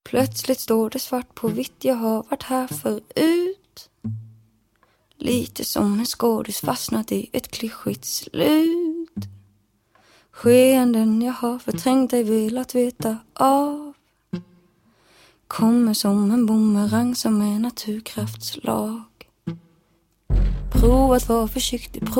Plötsligt står det svart på vitt, jag har varit här förut. Lite som en skådis fastnat i ett klyschigt slut. Skeenden jag har förträngt dig, velat veta av. Kommer som en bumerang, som en naturkraftslag. Prova att vara försiktig,